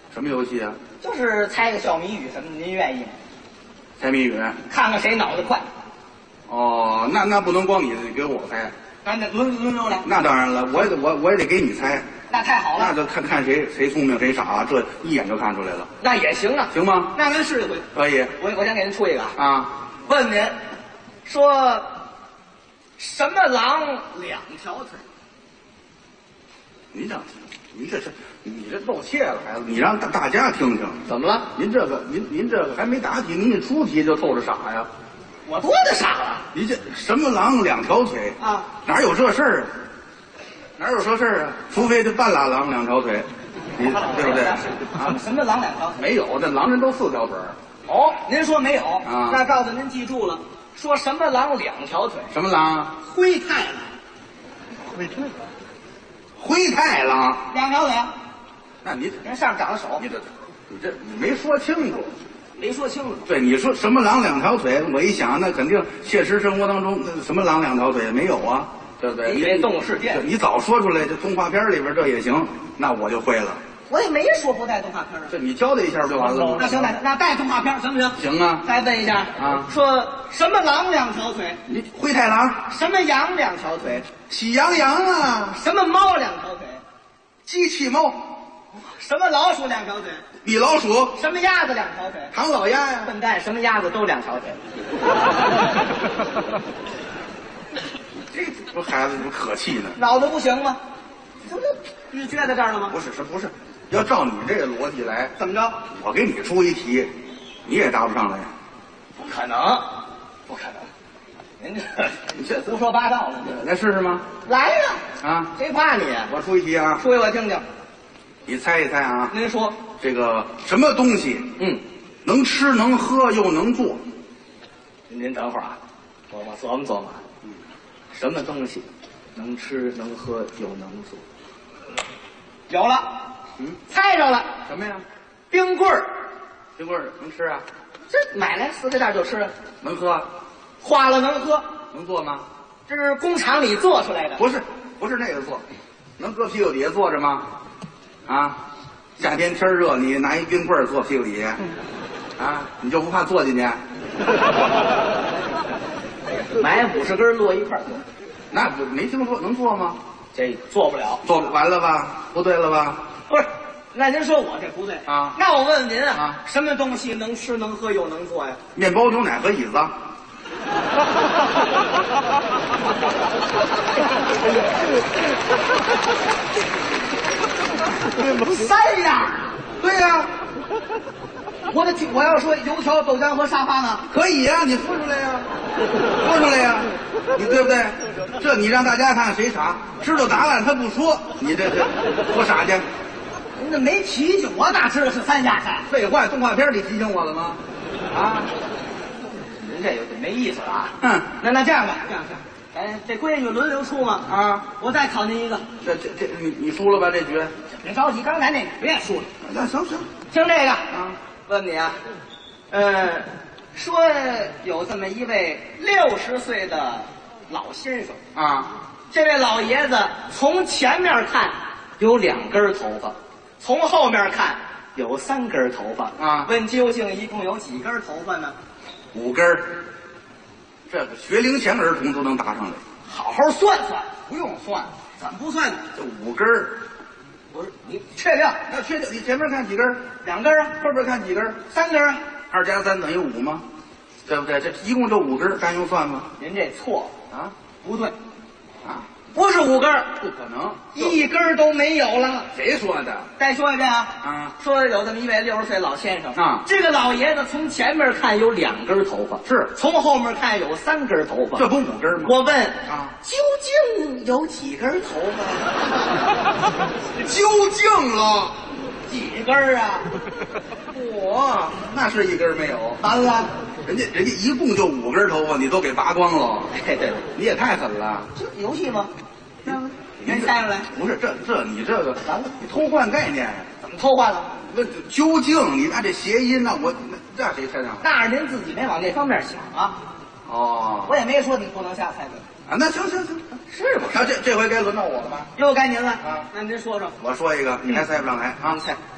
什么游戏啊？ 就是猜个小谜语什么的，您愿意吗？ 猜谜语。 看看谁脑子快。 哦，那不能光你给我猜。 那轮流来。 那当然了，我也得给你猜。 那太好了。 那就看谁聪明谁傻，这一眼就看出来了。 那也行啊。 行吗？ 那咱试一回。 可以。 我先给您出一个啊。 问您，说什么狼两条腿？ 你这露怯了，孩子，你让大家听听。 怎么了？ 您这个还没答题，您一出题就透着傻呀？ 我多大傻了？ 你这什么狼两条腿啊？ 哪有这事儿啊？哪有这事儿啊？除非这半拉狼两条腿，对不对？啊？ 什么狼两条腿？ 没有，这狼人都4条腿。 哦，您说没有啊？ 那告诉您记住了，说什么狼两条腿？ 什么狼啊？ 灰太狼。 灰太狼两条腿。 那你人上长了手， 你没说清楚。 没说清楚。 对，你说什么狼两条腿？我一想，那肯定现实生活当中什么狼两条腿没有啊，对不对？ 你这动物世界， 你早说出来，这动画片里边这也行，那我就会了。 我也没说不带动画片啊。 这你交代一下就完了吗？ 那行，那带动画片行不行？ 行啊。 再问一下啊， 说什么狼两条腿？ 你灰太狼。 什么羊两条腿？ 喜羊羊啊。 什么猫两条腿？ 机器猫。 什么老鼠两条腿？ 米老鼠。 什么鸭子两条腿？ 唐老鸭呀。 笨蛋，什么鸭子都两条腿。 这不孩子不可气呢？ 脑子不行吗？你撅在这儿了吗？ 不是，要照你这个逻辑来， 怎么着？ 我给你出一题，你也答不上来。 不可能，不可能！你这胡说八道了。 来试试吗？ 来呀！ 啊， 谁怕你？ 我出一题啊， 说给我听听。 你猜一猜啊。 您说这个什么东西？能吃能喝又能做。 您等会儿啊，我琢磨琢磨。什么东西能吃能喝又能做？有了，猜着了。 什么呀？ 冰棍儿。 冰棍儿能吃啊？ 这买来4个袋就吃。 能喝？ 化了能喝？ 能做吗？ 这是工厂里做出来的。 不是那个做，能搁屁股底下坐着吗？啊，夏天天热，你拿一冰棍儿坐屁股底下，啊，你就不怕坐进去？ 买50根摞一块儿做。 那不没听说能做吗？ 这做不了， 做完了吧？不对了吧？ 不是，那您说我这不对啊？ 那我问问您啊， 什么东西能吃能喝又能做呀？ 面包、牛奶和椅子。 3样。 对呀。 我要说油条、豆浆和沙发呢？ 可以呀，你说出来呀，说出来呀，你对不对？这你让大家看谁傻，知道答案他不说，你这说傻去。 您这没提醒我，哪知道是3样菜？ 废话，动画片里提醒我了吗？啊， 您这有点没意思了啊。那这样吧，这规矩轮流出嘛。 啊， 我再考您一个。 这你输了吧这局？ 别着急，刚才那别输了。 那行， 听这个啊， 问你啊，说有这么一位60岁的老先生啊， 这位老爷子从前面看有2根头发，从后面看有3根头发啊。 问究竟一共有几根头发呢 ？5根。这个学龄前儿童都能答上来。 好好算算。 不用算， 怎么不算呢？ 这5根。 不是你确定？ 那确定？你前面看几根 ？2根啊。 后边看几根 ？3根啊。 2加3等于5吗？对不对？这一共就5根，咱用算吗？ 您这错啊， 不对啊， 不是5根， 不可能 ，1根都没有了。 谁说的？ 再说一遍啊！ 啊， 说有这么一位60岁老先生啊， 这个老爷子从前面看有2根头发， 是从后面看有3根头发， 这不5根吗？ 我问啊， 究竟有几根头发？ 究竟了几根啊？ 那是1根没有。 完了， 人家一共就5根头发，你都给拔光了。 哎，对， 你也太狠了。 这游戏吗？您猜出来？ 不是你这个完了，你偷换概念。 怎么偷换了？ 那究竟你按这谐音呢？这谁猜上？ 那是您自己没往那方面想啊。 哦， 我也没说你不能瞎猜的啊。那行， 是吧？ 那这回该轮到我了吧？ 又该您了啊。 那您说说。 我说一个，你还猜不上来啊？ 猜。